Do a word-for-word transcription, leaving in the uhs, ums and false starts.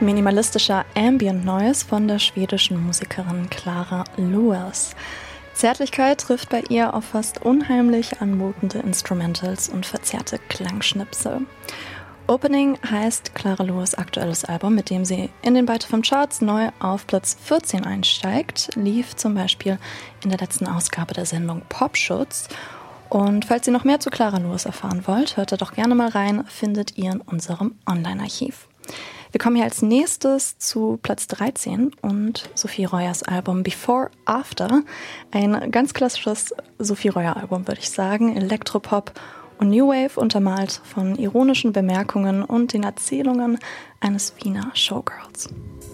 Minimalistischer Ambient Noise von der schwedischen Musikerin Clara Lewis. Zärtlichkeit trifft bei ihr auf fast unheimlich anmutende Instrumentals und verzerrte Klangschnipsel. Opening heißt Clara Lewis' aktuelles Album, mit dem sie in den Byte F M Charts neu auf Platz vierzehn einsteigt, lief zum Beispiel in der letzten Ausgabe der Sendung Popschutz. Und falls ihr noch mehr zu Clara Lewis erfahren wollt, hört da doch gerne mal rein, findet ihr in unserem Online-Archiv. Wir kommen hier als nächstes zu Platz dreizehn und Sophie Royers Album Before After. Ein ganz klassisches Sophie Royer Album, würde ich sagen. Elektropop und New Wave untermalt von ironischen Bemerkungen und den Erzählungen eines Wiener Showgirls.